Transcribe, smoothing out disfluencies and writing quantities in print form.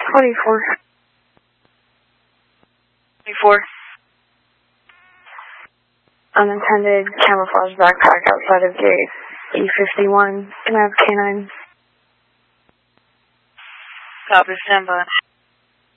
24. 24. Unattended camouflage backpack outside of gate E51. Can I have K9? Copy, stand by.